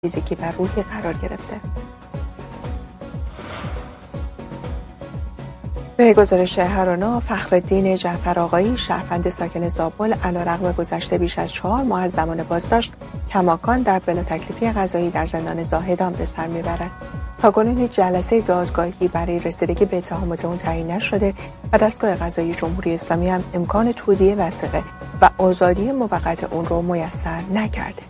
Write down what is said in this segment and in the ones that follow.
فیزیکی و روحی قرار گرفته. به گزارش هرانا، فخرالدین جعفر آقایی، شهروند ساکن زابل، علیرغم گذشته بیش از 4 ماه از زمان بازداشت، کماکان در بلا تکلیفی قضایی در زندان زاهدان به سر میبرد. تاکنون جلسه دادگاهی برای رسیدگی به اتهامات اون تعیین نشده و دستگاه قضایی جمهوری اسلامی هم امکان تودیع وثیقه و آزادی موقت اون رو میسر نکرده.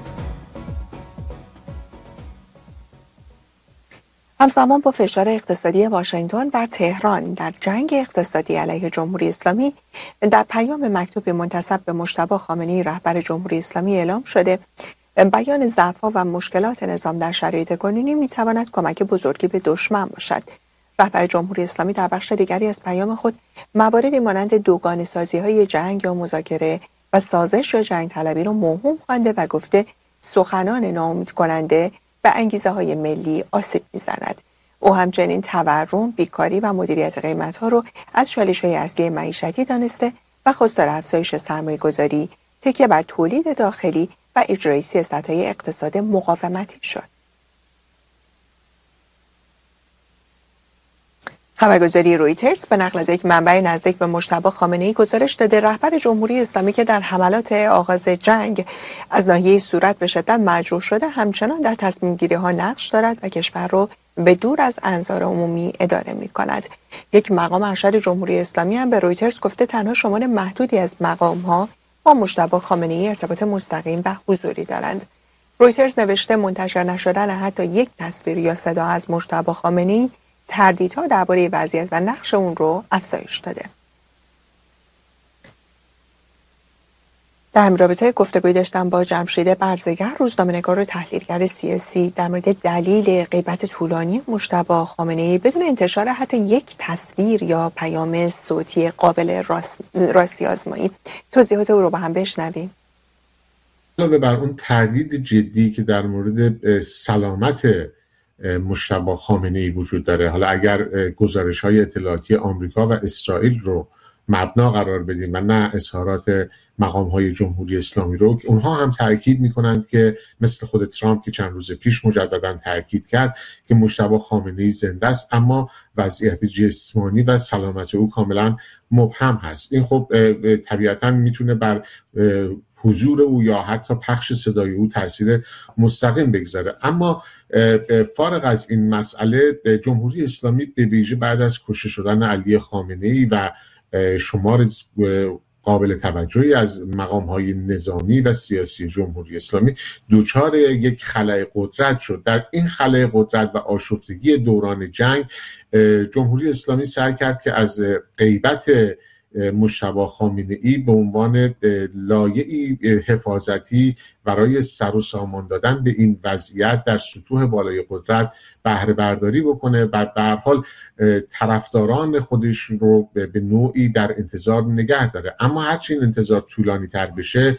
همزمان با فشار اقتصادی واشنگتن بر تهران در جنگ اقتصادی علیه جمهوری اسلامی، در پیام مکتوبی منتسب به مجتبی خامنه‌ای رهبر جمهوری اسلامی اعلام شده بیان ضعف‌ها و مشکلات نظام در شرایط کنونی می‌تواند کمک بزرگی به دشمن باشد. رهبر جمهوری اسلامی در بخش دیگری از پیام خود مواردی مانند دوگانه‌سازی‌های جنگ یا مذاکره و سازش یا جنگ طلبی را موهوم خوانده و گفته سخنان ناامید کننده به انگیزه‌های ملی آسیب می‌زند. او همچنین تورم، بیکاری و مدیریت قیمت‌ها را از چالش‌های اصلی معیشتی دانسته و خواستار افزایش سرمایه‌گذاری، تکیه بر تولید داخلی و اجرای سیاست‌های اقتصاد مقاومتی شد. خبرگزاری رویترز به نقل از یک منبع نزدیک به مجتبی خامنه‌ای گزارش داده رهبر جمهوری اسلامی که در حملات آغاز جنگ از ناحیه صورت به شدت مجروح شده، همچنان در تصمیم گیری ها نقش دارد و کشور را به دور از انظار عمومی اداره می کند. یک مقام ارشد جمهوری اسلامی هم به رویترز گفته تنها شمار محدودی از مقام ها با مجتبی خامنه‌ای ارتباط مستقیم و حضوری دارند. رویترز نوشته منتشر نشدن حتی یک تصویر یا صدا از مجتبی خامنه‌ای تردیدها درباره وضعیت و نقش اون رو افزایش داده. در همین رابطه گفتگویی داشتم با جمشید برزگر، روزنامه‌نگار و تحلیلگر سیاسی، در مورد دلیل غیبت طولانی مجتبی خامنه‌ای بدون انتشار حتی یک تصویر یا پیام صوتی قابل راستی آزمایی. توضیحات او رو با هم بشنویم. علاوه بر اون تردید جدی که در مورد سلامت مجتبی خامنه‌ای وجود داره، حالا اگر گزارش‌های اطلاعاتی آمریکا و اسرائیل رو مبنا قرار بدیم و نه اظهارات مقام‌های جمهوری اسلامی رو، که اونها هم تاکید می‌کنند که مثل خود ترامپ که چند روز پیش مجدداً تاکید کرد که مجتبی خامنه‌ای زنده است، اما وضعیت جسمانی و سلامت او کاملاً مبهم هست. این خب طبیعتاً میتونه بر حضور او یا حتی پخش صدای او تاثیر مستقیم بگذاره. اما فارغ از این مسئله، جمهوری اسلامی به ویژه بعد از کشته شدن علی خامنه‌ای و شمار قابل توجهی از مقام‌های نظامی و سیاسی جمهوری اسلامی دوچار یک خلأ قدرت شد. در این خلأ قدرت و آشفتگی دوران جنگ، جمهوری اسلامی سعی کرد که از غیبت مجتبی خامنه‌ای به عنوان لایه‌ای حفاظتی برای سر و سامان دادن به این وضعیت در سطوح بالای قدرت بهره برداری بکنه و به هر حال طرفداران خودش رو به نوعی در انتظار نگه داره. اما هرچی این انتظار طولانی تر بشه،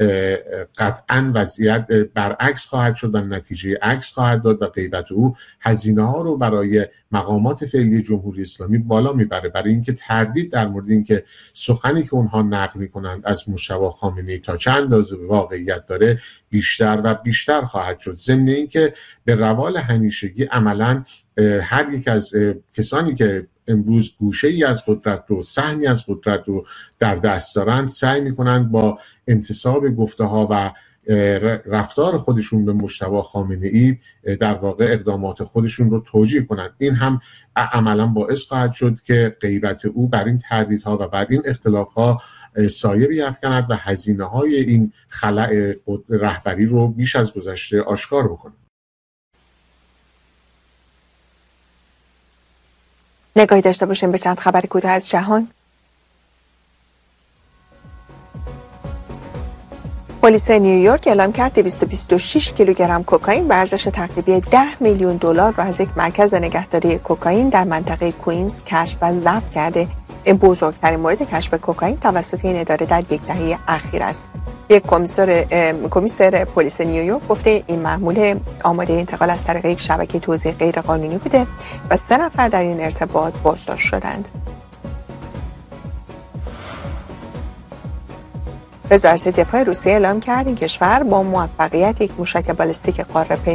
قطعاً وضعیت برعکس خواهد شد و نتیجه عکس خواهد داد و غیبت او هزینه ها رو برای مقامات فعلی جمهوری اسلامی بالا میبره، برای اینکه تردید در مورد اینکه سخنی که اونها نقل میکنند از مجتبی خامنه‌ای تا چند اندازه واقعیت داره بیشتر و بیشتر خواهد شد. ضمن اینکه به روال همیشگی عملاً هر یک از کسانی که امروز گوشه‌ای از قدرت رو، سهمی از قدرت رو در دست دارند، سعی میکنند با انتصاب گفته‌ها و رفتار خودشون به مجتبی خامنه‌ای در واقع اقدامات خودشون رو توجیه کنند. این هم عملاً باعث خواهد شد که غیبت او بر این تردیدها و بر این اختلاف‌ها سایه بیفکند و هزینه‌های این خلأ رهبری رو بیش از گذشته آشکار بکنه. نگاهی داشته باشیم به چند خبر کوتاه از جهان. پلیس نیویورک اعلام کرد 226 کیلوگرم کوکائین به ارزش تقریبی $10 میلیون را از یک مرکز نگهداری کوکائین در منطقه کوینز کشف و ضبط کرده. این بزرگترین مورد کشف کوکائین توسط این اداره در یک دهه اخیر است. یک کمیسر پلیس نیویورک گفته این محمول آماده انتقال از طریق یک شبکه توزیع غیرقانونی بوده و 3 نفر در این ارتباط بازداشت شدند. وزارت دفاع روسیه اعلام کرد این کشور با موفقیت یک موشک بالستیک قاره